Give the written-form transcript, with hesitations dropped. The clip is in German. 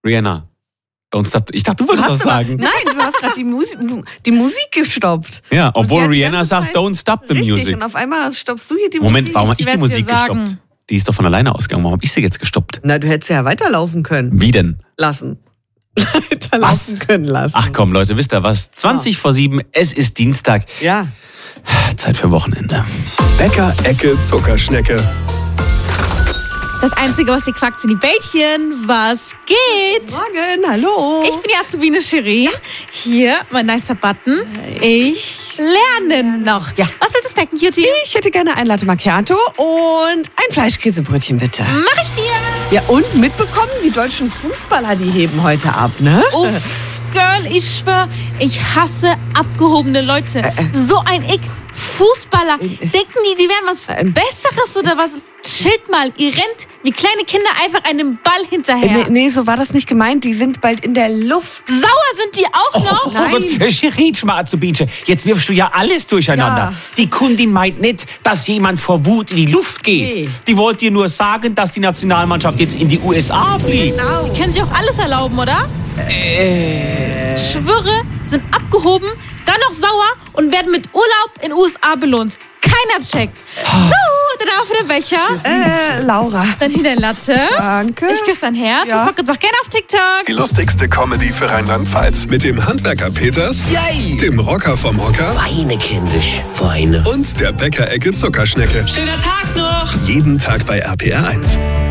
Rihanna. Don't stop. Ich dachte, du wolltest das sagen. Nein, du hast gerade die Musik gestoppt. Ja, obwohl Und sie hat die Rihanna ganze sagt, Zeit- don't stop the Richtig, music. und auf einmal stoppst du hier die Moment, Musik. warum habe ich die werd's Musik dir sagen. gestoppt? Die ist doch von alleine ausgegangen. Warum habe ich sie jetzt gestoppt? Na, du hättest ja weiterlaufen können. Wie denn? Lassen. Weiterlaufen können lassen. Ach komm, Leute, wisst ihr was? 20 vor 7, es ist Dienstag. Ja. Zeit für Wochenende. Bäcker-Ecke Zuckerschnecke. Das Einzige, was ihr knackt, sind die Bällchen. Was geht? Morgen, hallo. Ich bin die Azubine Cherie. Hier, mein nicer Button. Ich lerne noch. Ja. Was willst du snacken, Cutie? Ich hätte gerne ein Latte Macchiato und ein Fleischkäsebrötchen, bitte. Mach ich dir. Ja, und mitbekommen, die deutschen Fußballer, die heben heute ab, ne? Uff, Girl, ich schwör, ich hasse abgehobene Leute. So ein Ick. Fußballer. Denken die wären was Besseres oder was? Chillt mal, ihr rennt wie kleine Kinder einfach einem Ball hinterher. Nee, so war das nicht gemeint. Die sind bald in der Luft. Sauer sind die auch noch? Nein. Schiritsch mal, Azubinche, jetzt wirfst du ja alles durcheinander. Ja. Die Kundin meint nicht, dass jemand vor Wut in die Luft geht. Nee. Die wollte dir nur sagen, dass die Nationalmannschaft jetzt in die USA fliegt. Genau. Können sie auch alles erlauben, oder? Schwöre, sind abgehoben, dann noch sauer und werden mit Urlaub in USA belohnt. Keiner checkt. So, dann auch für den Becher. Laura. Dann hier dein Latte. Danke. Ich küsse dein Herz. Ja. Und folgt uns auch gerne auf TikTok. Die lustigste Comedy für Rheinland-Pfalz. Mit dem Handwerker Peters, Yay! dem Rocker vom Hocker Weine, kindisch, Weine. und der Bäcker-Ecke Zuckerschnecke. Schöner Tag noch! Jeden Tag bei RPR 1.